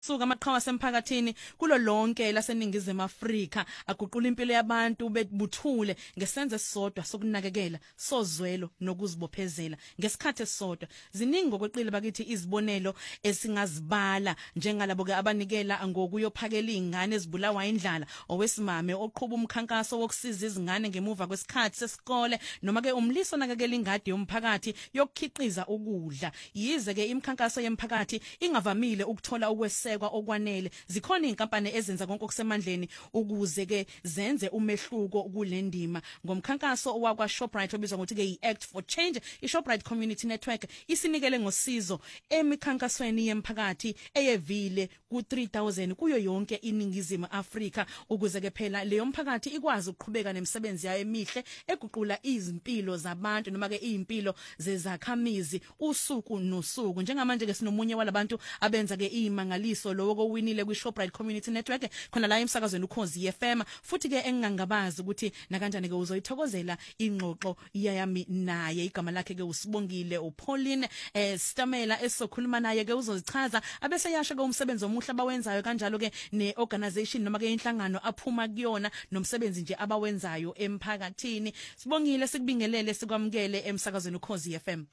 Suka amaqhawe semphakathini kulo lonke laseningizimu Afrika aguqula impilo yabantu bebuthule ngesenzo esisodwa sokunakekela sozwelo nokuzibophezela ngesikhathi esisodwa. Ziningi ngokweqile bakithi izibonelo esingazibala njengalabo ke abanikela ngokuyophakela izingane ezibulawa indlala, owesimame oqhubha umkhankaso wokusiza izingane ngemuva kwesikhathi sesikole, noma ke umliso nakekela ingadi yomphakathi yokukhiqiza ukudla. Yize ke imikhankaso yemphakathi ingavamile ukuthola ukwese okwanele, zikhona izinkampani ezenza konke okusemandleni ukuze ke zenze umehluko kulendima. Ngomkhankaso owakwa Shoprite obizwa ngokuthi ke iAct for Change, iShoprite Community Network isinikele ngosizo emikhankasweni yemphakathi eyevile ku-3000 kuyo yonke iningizimu Afrika ukuze ke phela leyo mphakathi ikwazi ukuqhubeka nemisebenzi yayo emihle eguqula izimpilo zabantu noma ke izimpilo zezakhamizi usuku nosuku. Njengamanje ke sinomunye walabantu abenza ke imangaliso lo kowinile kwiShoprite Community Network khona la emsakazweni uKhozi FM, futhi ke engangabazi ukuthi nakanjani ke uzoyithokozela ingxoxo yami naye. Igama lakhe ke uSibongile uPauline Stamela esokhuluma naye ke uzozichaza abese yasho ke umsebenzi omuhle abawenzayo kanjalo ke neorganization noma ke inhlangano aphuma kuyona nomsebenzi nje abawenzayo emphakathini. Sibongile, sikubingelele, sikwamukele emsakazweni uKhozi FM.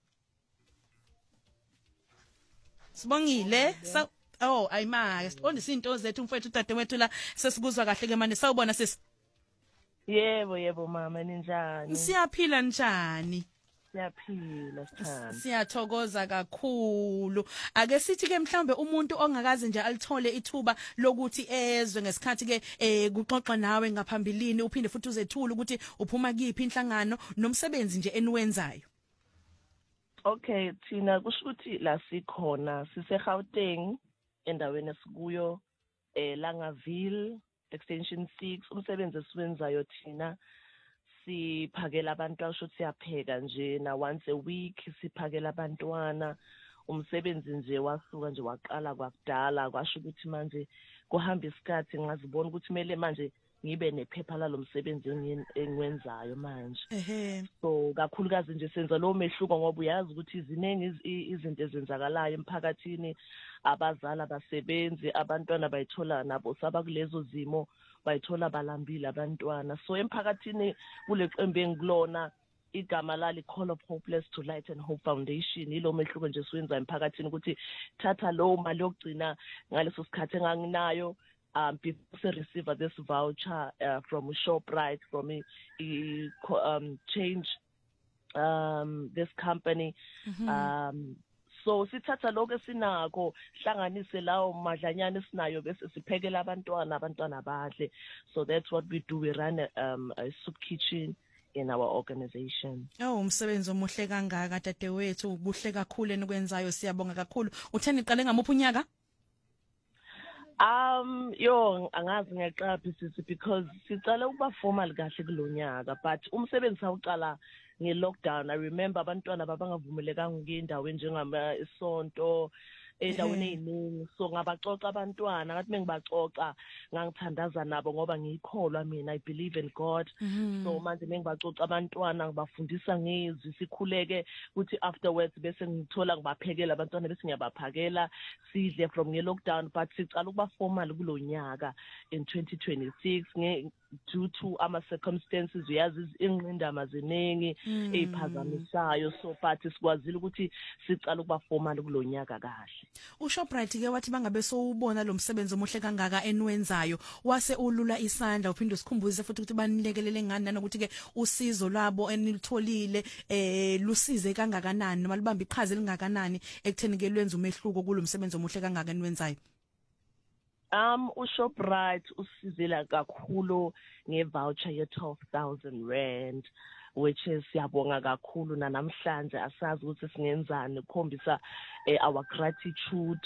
Sibongile. Oh ayima siqonda izinto zethu mfowethu dadewethu la sesikuzwa kahle ke manje sawubona sisi. Yebo mama, ninjani? Siyaphila njani? Siyaphila sithanda. Siyathokoza kakhulu. Ake sithi ke mhlambe umuntu ongakaze nje alithole ithuba lokuthi ezwe ngesikhathi ke kuxoxa nawe ngaphambilini uphinde futhi uzethula ukuthi uphuma kiphi inhlangano nomsebenzi nje eniwenzayo. Okay, thina kusho ukuthi la sikhona sise-Gauteng endaweni esikuyo Langaville extension 6. Umsebenzi esiwenzayo thina siphakela abantu, asho ukuthi siyapheka nje na once a week, siphakela abantwana. Umsebenzi nje wasuka nje waqala kwakudala, kwasho ukuthi manje kuhamba isikhathi ngazibona ukuthi kumele manje ngibe nephepha lalomsebenzi engiwenzayo manje. So kakhulukazi nje senza lo mehluko ngoba uyazi ukuthi iziningi izinto ezenzakalayo emphakathini, abazali abasebenzi, abantwana bayithola nabo sabakulezo zimo bayithola balambile abantwana. So emphakathini kule qembu engikulona igama lali Call of Hopeless to Light and Hope Foundation, ilo mehluko nje siwenza emphakathini ukuthi thatha lo mali yokugcina ngaleso sikhathi enganginayo people receive this voucher from Shoprite, from Change this company. So sithatha lokho esinako hlanganise lawo madlanyana esinayo bese siphekela abantwana badle. So that's what we do. We run a soup kitchen in our organization. Oh, umsebenzi omuhle kangaka dadewethu, ubuhle kakhulu enikwenzayo, siyabonga kakhulu. Utheni iqale ngamuphi unyaka? Angazi ngiyaqapha sisi because sicala ukuba formal kahle kulonyaka, but umsebenzi sawuqala nge-lockdown. I remember abantwana babangavumelekanga ukuyindawo njengama isonto endaweni eziningi, so ngabaxoxa abantwana ngathi mengibaxoxa ngangithandaza nabo ngoba ngiyikholwa mina, I believe in God. So manje mengibaxoxa abantwana ngibafundisa ngezwi, sikhuleke ukuthi afterwards bese ngithola ngibaphekela abantwana bese ngiyabaphakela sidle from nge-lockdown. But sicala ukuba formal kulonyaka in 2026 due to ama circumstances, uyazi ingqindama ziningi eziphazamisayo, so but sikwazile ukuthi sicala ukuba formal kulonyaka kahle. uShoprite ke wathi bangabe sowubona lo msebenzi omuhle kangaka eniwenzayo wase ulula isandla uphinde usikhumbuze futhi ukuthi banilekelele ngani nanokuthi ke usizo lwabo enilitholile lusize kangakanani noma libamba iqhaza elingakanani ekutheni ke lwenza umehluko kulo msebenzi omuhle kangaka eniwenzayo. uShoprite usizela kakhulu ngevoucher ye 12,000 rand, which is siyabonga kakhulu namhlanje asazi ukuthi singenzani ukukhombisa our gratitude.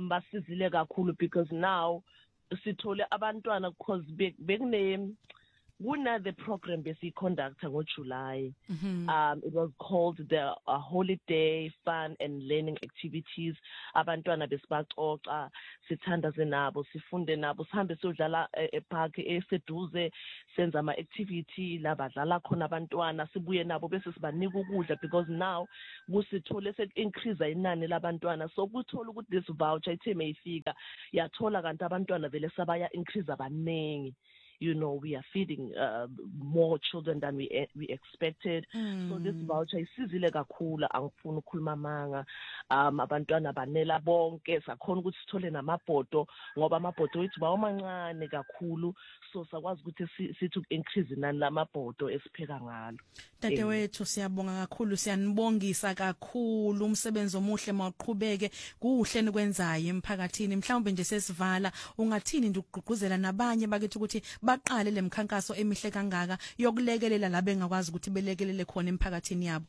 Basizile kakhulu because now sithole abantwana because bekune the program besiyiconductor ngoJuly. It was called the Holiday Fun and Learning Activities. Abantwana besibaxoxa, sithandaze nabo, sifunde nabo, sihambe siyodlala epark eseduze, senza ama-activity labadlala khona abantwana, sibuye nabo bese sibanika ukudla, because now kusithole set-increase inani labantwana. So kuthola ukuthi this voucher ithe mayifika yathola kanti abantwana vele sabaya increase abaningi. You know, we are feeding more children than we expected. So this voucher isizile kakhulu, angifuni ukukhuluma amanga. Abantwana banela bonke, sakhona ukuthi sithole namabhodo ngoba amabhodo wethu bawamancane kakhulu, so sakwazi ukuthi sithi increase inani lamabhodo esipheka ngalo. Dadewethu siyabonga kakhulu, siyanibongisa kakhulu, umsebenzi omuhle mawuqhubeke, kuhle nikwenzayo emphakathini. Mhlawumbe nje sesivala, ungathini ndikugqugquzela nabanye bakithi ukuthi baqale lemkhankaso emihle kangaka yokulekelela labe ngakwazi ukuthi belekelele khona emphakathini yabo?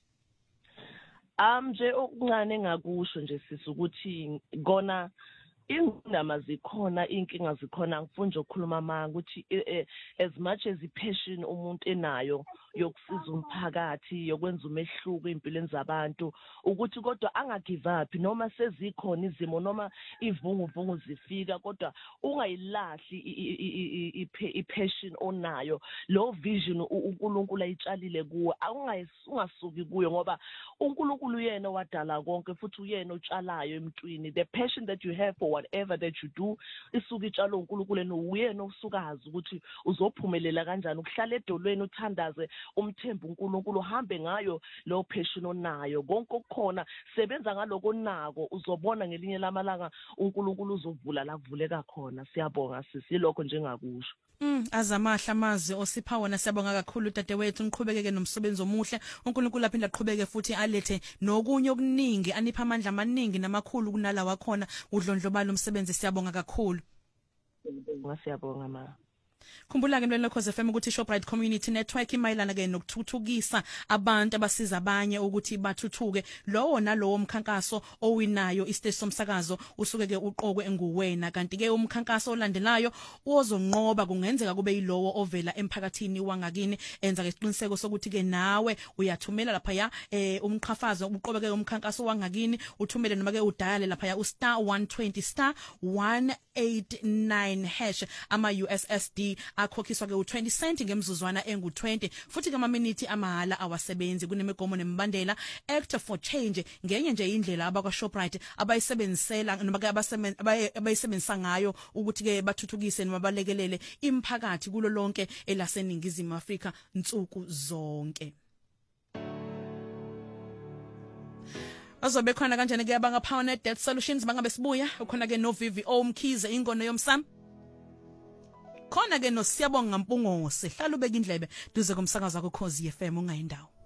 Nje okuncane engakusho nje sisi ukuthi kona indaba zikhona, inkinga zikhona, ngifuna nje ukukhuluma amanga ukuthi as much as i-passion umuntu enayo yokusiza umphakathi, yokwenza umehluko empilweni zabantu, ukuthi kodwa angagive up noma sezikhona izimo noma ivunguvungu zifika, kodwa ungayilahli i-passion onayo, lo vision uNkulunkulu ayitshalile kuwe, ungasuki kuyo ngoba uNkulunkulu uyena wadala konke futhi uyena otshalayo emntwini. The passion that you have for whatever that you do isuka itshalo uNkulunkulu uyena osukazi ukuthi uzophumelela kanjani, ukuhlala edolweni uthandaze umthembu uNkulunkulu, uhambe ngayo lo passion onayo, konke okukhona sebenza ngaloko onako, uzobona ngelinye lamalanga uNkulunkulu uzovula la kuvuleka khona. Siyabonga sisi, lokho njengakusho. Azamahla amazi osipha wona, siyabonga kakhulu dadewethu, niqhubekeke nomsebenzi omuhle. uNkulunkulu aphinda aqhubeke futhi alethe nokunye okuningi, anipha amandla amaningi namakhulu kunala wakhona udlondlobala umsebenzi. Siyabonga kakhulu. Siyabonga ma. Khumbula ke mlweni lokhoze FM ukuthi Shoprite Community Network imayilana ke nokuthuthukisa abantu abasiza abanye ukuthi bathuthuke. Lowo nalowo mkhankaso owinayo isiteshi somsakazo usuke ke uqokwe enguwena, kanti ke umkhankaso olandelayo ozonqoba kungenzeka kube yilowo ovela emphakathini wangakini. Enza ke isiqiniseko sokuthi ke nawe uyathumela lapha ya umqhafazo uqobeke umkhankaso wangakini, uthumele noma ke udayale lapha ya *120 *189 hash ama USSD akhokhiswa ke u20 cent ngemzuzwana engu20, futhi ke amaminithi amahala awasebenzi. Kunemigomo nemibandela. Act for Change ngenye nje indlela abakwa Shoprite abayisebenzisela noma ke abayisebenzisa ngayo ukuthi ke bathuthukise noma balekelele imphakathi kulo lonke elaseningizimu Afrika nsuku zonke. Azobe khona kanjani ke abanga Power Debt Solutions bangabe sibuya ukhona ke no VVO Mkhize ingono yomsamo, khona ke no Siyabonga Mpungose. Hlala ubeka indlebe duze komsakazo wakho Khosi FM ungayindawo.